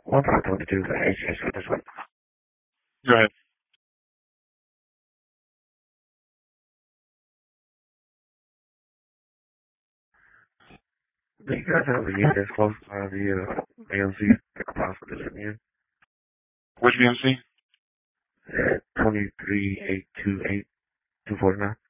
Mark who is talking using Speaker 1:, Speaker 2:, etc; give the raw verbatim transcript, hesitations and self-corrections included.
Speaker 1: One five twenty-two for H S for this one.
Speaker 2: Go ahead.
Speaker 1: Do you guys have a unit that's close by the uh, A M C that could possibly let me in?
Speaker 2: Which B M C?
Speaker 1: At twenty-three eight two eight two forty-nine.